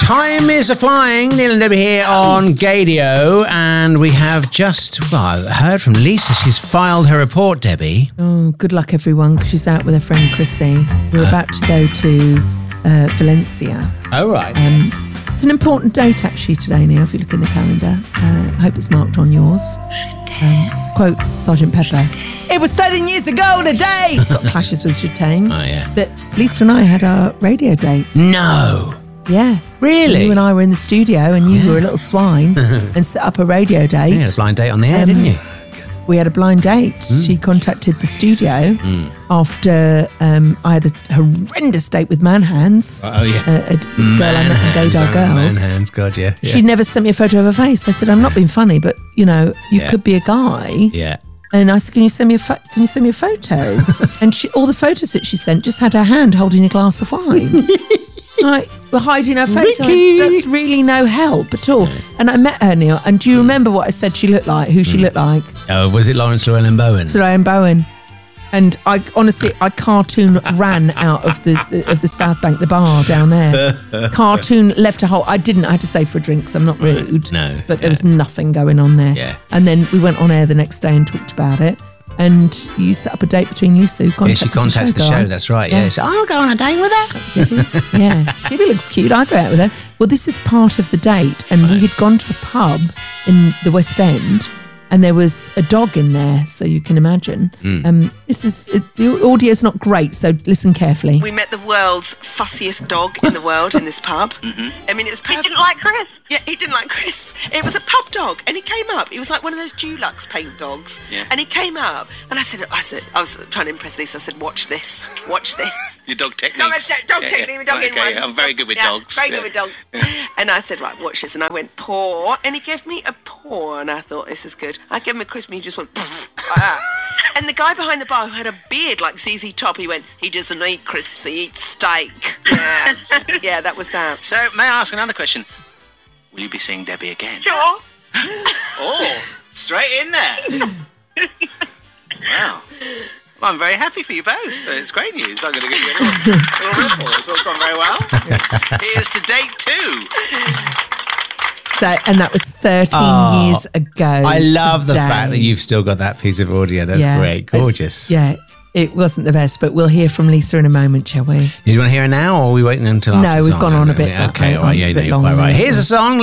Time is a-flying. Neil and Debbie here on Gadio, and we have just heard from Lisa. She's filed her report, Debbie. Oh, good luck, everyone, because she's out with her friend Chrissy. We're about to go to Valencia. Oh, right. It's an important date, actually, today, Neil, if you look in the calendar. I hope it's marked on yours. Quote Sergeant Pepper. It was 13 years ago today! Sort of clashes with Chatain. Oh, yeah. That Lisa and I had our radio date. No. Yeah. Really? You and I were in the studio and you were a little swine and set up a radio date. You had a blind date on the air, didn't you? We had a blind date. She contacted the studio after I had a horrendous date with Manhands. Oh, yeah. A girl I met in Gaydar Girls. Manhands, God, yeah. She never sent me a photo of her face. I said, I'm not being funny, but, you know, you could be a guy. Yeah. And I said, can you send me a photo? And all the photos that she sent just had her hand holding a glass of wine. Like, we're hiding her face. I went, that's really no help at all. And I met her, Neil, and do you remember what I said she looked like, who she looked like? Oh, was it Lawrence Llewellyn Bowen? Llewellyn Bowen. And I honestly, cartoon ran out of the South Bank, the bar down there. Cartoon left a hole. I had to stay for a drink because I'm not rude. No. But there was nothing going on there. Yeah. And then we went on air the next day and talked about it. And you set up a date between Lisa, who she contacted the show, that's right. Yeah. She said, I'll go on a date with her. Debbie? Yeah. Debbie looks cute. I'll go out with her. Well, this is part of the date. And we had gone to a pub in the West End. And there was a dog in there, so you can imagine. The audio's not great, so listen carefully. We met the world's fussiest dog in the world in this pub. I mean, it was perfect. He didn't like crisps. Yeah, he didn't like crisps. It was a pub dog, and he came up. He was like one of those Dulux paint dogs. Yeah. And he came up, and I said, I was trying to impress Lisa. I said, watch this. Your dog techniques. Dog technique, dog in ones. I'm very good with dogs. Very good with dogs. And I said, right, watch this. And I went, paw. And he gave me a paw, and I thought, this is good. I gave him a crisp, and he just went, and the guy behind the bar who had a beard like ZZ Top, he went, he doesn't eat crisps, he eats steak. Yeah. Yeah, that was that. So, may I ask another question? Will you be seeing Debbie again? Sure. Oh, straight in there. Wow. Well, I'm very happy for you both. It's great news. I'm going to give you a little report. It's all gone very well. Here's to date 2. So, and that was 13 years ago. I love the today. fact that you've still got that piece of audio. That's great. Gorgeous. It wasn't the best, but we'll hear from Lisa in a moment, shall we? Do you want to hear it now, or are we waiting until after the No, we've song? gone on a bit. Okay, all right. Yeah, you're quite right. Here's a song.